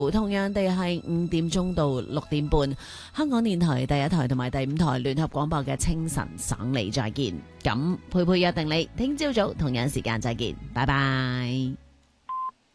同樣地係5點鐘到6點半，香港電台第1台同埋第5台聯合廣播嘅清晨省你再見。咁佩佩約定你聽朝早同樣時間再見，拜拜。